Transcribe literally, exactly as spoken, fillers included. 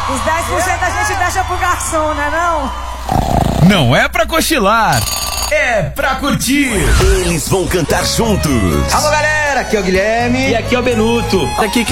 Os dez por cento a gente deixa pro garçom, né não? Não é pra cochilar, é pra curtir. Eles vão cantar juntos. Alô, galera, aqui é o Guilherme. E aqui é o Benuto. Aqui